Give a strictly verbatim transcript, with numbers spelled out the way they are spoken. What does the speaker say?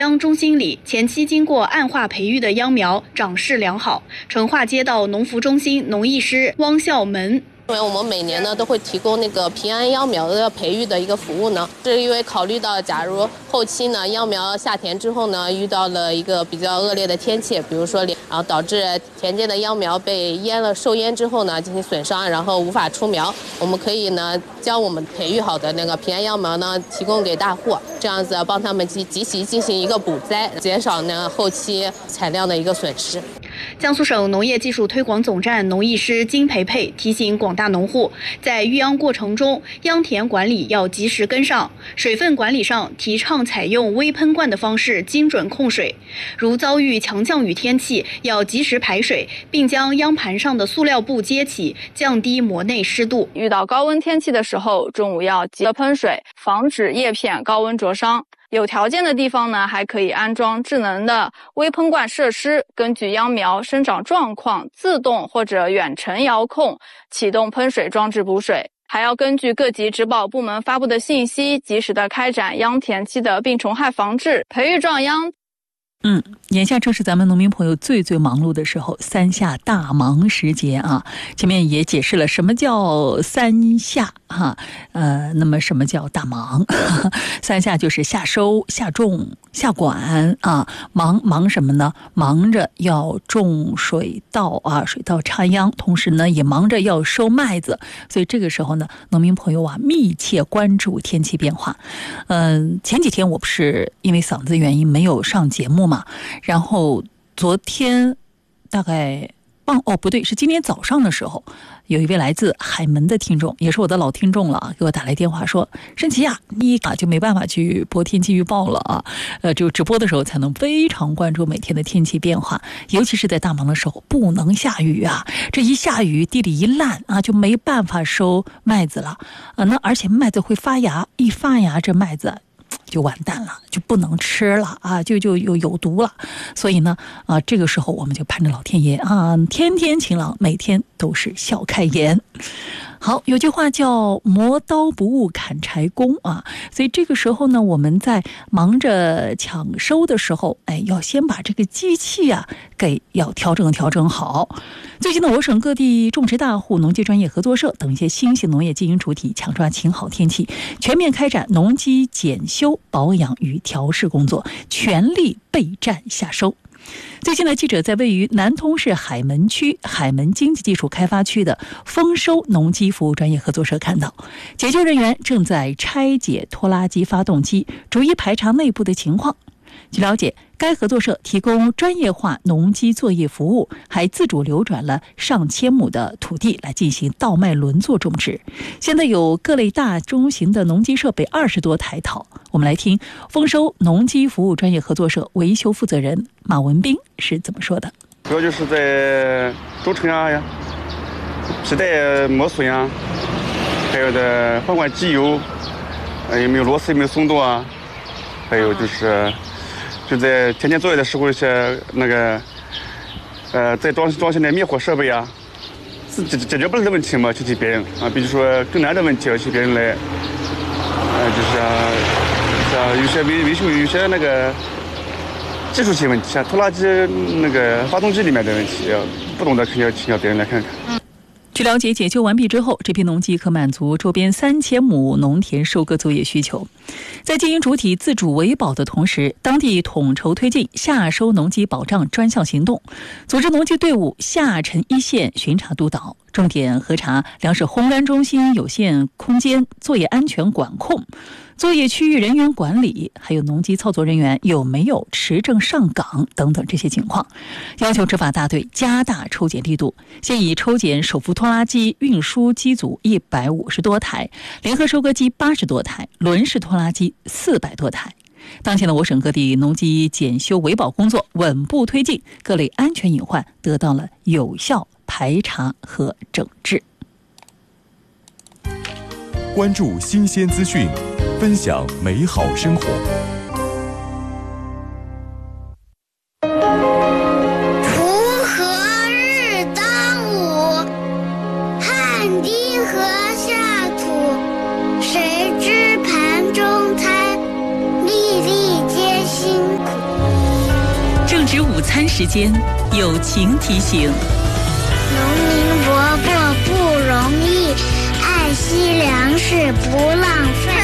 央中心里，前期经过暗化培育的秧苗长势良好。成化街道农福中心农艺师汪孝门。 因为我们每年呢都会提供那个平安秧苗的培育的一个服务呢，是因为考虑到假如后期呢秧苗下田之后呢遇到了一个比较恶劣的天气，比如说然后导致田间的秧苗被淹了受淹之后呢进行损伤，然后无法出苗，我们可以呢将我们培育好的那个平安秧苗呢提供给大户，这样子帮他们及及其进行一个补栽，减少呢后期产量的一个损失。 江苏省农业技术推广总站农艺师金培培提醒广大农户，在育秧过程中，秧田管理要及时跟上。水分管理上，提倡采用微喷灌的方式精准控水。如遭遇强降雨天气，要及时排水，并将秧盘上的塑料布揭起，降低膜内湿度。 遇到高温天气的时候，中午要及时喷水，防止叶片高温灼伤。有条件的地方呢，还可以安装智能的微喷灌设施，根据秧苗生长状况，自动或者远程遥控启动喷水装置补水。还要根据各级植保部门发布的信息，及时的开展秧田期的病虫害防治，培育壮秧。 嗯，眼下正是咱们农民朋友最最忙碌的时候，三夏大忙时节啊。前面也解释了什么叫三夏哈，呃，那么什么叫大忙？三夏就是夏收、夏种、夏管啊。忙忙什么呢？忙着要种水稻啊，水稻插秧，同时呢也忙着要收麦子。所以这个时候呢，农民朋友啊密切关注天气变化。嗯、呃，前几天我不是因为嗓子原因没有上节目嘛。然后昨天大概忘哦不对是今天早上的时候，有一位来自海门的听众，也是我的老听众了，给我打来电话说，申琦啊，你啊就没办法去播天气预报了啊，呃，只有直播的时候才能非常关注每天的天气变化，尤其是在大忙的时候不能下雨啊，这一下雨地里一烂啊，就没办法收麦子了啊，那而且麦子会发芽，一发芽这麦子就完蛋了，就不能吃了啊，就就有有毒了。所以呢，啊，这个时候我们就盼着老天爷啊，天天晴朗，每天都是笑开颜。好，有句话叫磨刀不误砍柴工啊，所以这个时候呢，我们在忙着抢收的时候，哎，要先把这个机器啊给要调整调整好。最近呢，我省各地种植大户、农机专业合作社等一些新型农业经营主体抢抓晴好天气，全面开展农机检修、保养与调试工作，全力备战夏收。最近呢，记者在位于南通市海门区海门经济技术开发区的丰收农机服务专业合作社看到，解救人员正在拆解拖拉机发动机，逐一排查内部的情况。据了解，该合作社提供专业化农机作业服务，还自主流转了上千亩的土地来进行稻麦轮作种植。现在有各类大中型的农机设备二十多台套。我们来听丰收农机服务专业合作社维修负责人马文斌是怎么说的。 主要就是在轴承啊呀、皮带磨损啊，还有在换换机油，呃有没有螺丝有没有松动啊，还有就是就在田间作业的时候一些那个呃在装装修的灭火设备啊，是解解决不了的问题嘛，去替别人啊，比如说更难的问题要去别人来，呃就是啊像有些维维修有些那个技术性问题，像拖拉机那个发动机里面的问题，不懂的可以要请教别人来看看。 据了解，解救完毕之后，这批农机可满足周边三千亩农田收割作业需求。在经营主体自主维保的同时，当地统筹推进夏收农机保障专项行动，组织农机队伍下沉一线巡查督导，重点核查粮食烘干中心有限空间作业安全管控、作业区域人员管理，还有农机操作人员有没有持证上岗等等这些情况，要求执法大队加大抽检力度。现已抽检手扶拖拉机运输机组一百五十多台，联合收割机八十多台，轮式拖拉机四百多台。当前的我省各地农机检修维保工作稳步推进，各类安全隐患得到了有效排查和整治。 关注新鲜资讯，分享美好生活。 锄禾日当午，汗滴禾下土。谁知盘中餐，粒粒皆辛苦。 值午餐时间，友情提醒。 农民伯伯不容易，爱惜粮食不浪费。